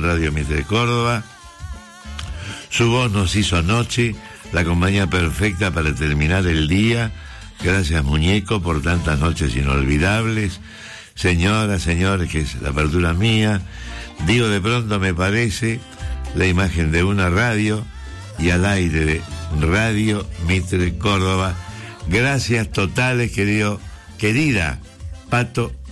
Radio Mitre Córdoba. Su voz nos hizo anoche la compañía perfecta para terminar el día. Gracias, muñeco, por tantas noches inolvidables. Señoras, señores, que es la apertura mía. Digo, de pronto me parece la imagen de una radio y al aire de Radio Mitre Córdoba. Gracias totales, querida Pato